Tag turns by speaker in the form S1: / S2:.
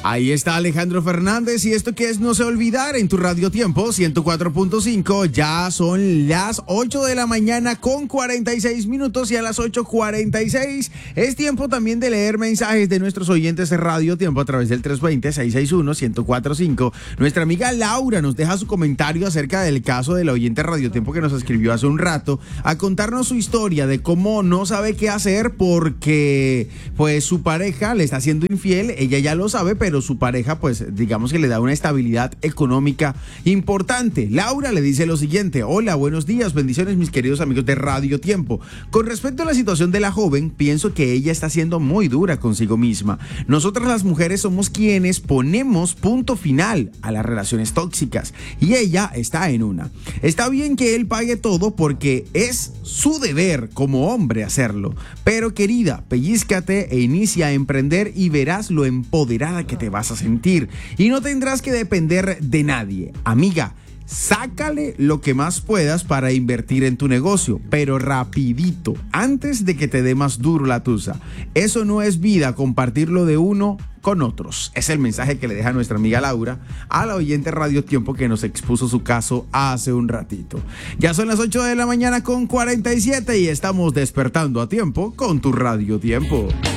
S1: Ahí está Alejandro Fernández y esto que es No Se Olvidar en tu Radio Tiempo 104.5. Ya son las 8 de la mañana con 46 minutos y a las 8:46 es tiempo también de leer mensajes de nuestros oyentes de Radio Tiempo a través del 320-661-1045. Nuestra amiga Laura nos deja su comentario acerca del caso del oyente Radio Tiempo que nos escribió hace un rato a contarnos su historia de cómo no sabe qué hacer porque pues su pareja le está siendo infiel. Ella ya lo sabe, pero su pareja pues digamos que le da una estabilidad económica importante. Laura le dice lo siguiente: hola, buenos días, bendiciones mis queridos amigos de Radio Tiempo. Con respecto a la situación de la joven, pienso que ella está siendo muy dura consigo misma. Nosotras las mujeres somos quienes ponemos punto final a las relaciones tóxicas y ella está en una. Está bien que él pague todo porque es su deber como hombre hacerlo, pero querida, pellízcate e inicia a emprender y verás lo empoderada que te vas a sentir y no tendrás que depender de nadie. Amiga, sácale lo que más puedas para invertir en tu negocio, pero rapidito, antes de que te dé más duro la tusa. Eso no es vida, compartirlo de uno con otros. Es el mensaje que le deja nuestra amiga Laura a la oyente Radio Tiempo que nos expuso su caso hace un ratito. Ya son las 8 de la mañana con 47 y estamos despertando a tiempo con tu Radio Tiempo.